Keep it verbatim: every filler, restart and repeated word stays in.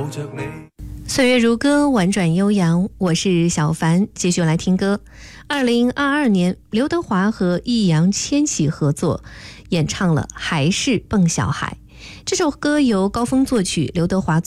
岁月如歌，婉转悠扬，我是小凡，继续来听歌。二零二二年，刘德华和易烊千玺合作演唱了《还是蹦小孩》。这首歌由高峰作曲，刘德华